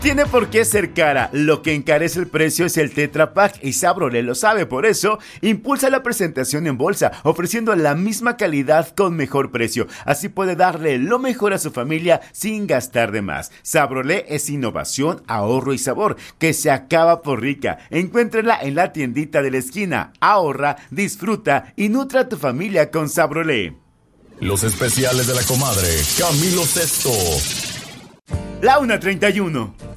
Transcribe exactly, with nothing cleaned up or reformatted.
Tiene por qué ser cara, lo que encarece el precio es el Tetra Pak y Sabrole lo sabe, por eso impulsa la presentación en bolsa, ofreciendo la misma calidad con mejor precio. Así puede darle lo mejor a su familia sin gastar de más. Sabrole es innovación, ahorro y sabor, que se acaba por rica. Encuéntrala en la tiendita de la esquina. Ahorra, disfruta y nutra a tu familia con Sabrole. Los especiales de la comadre Camilo Sesto. La una treinta y uno.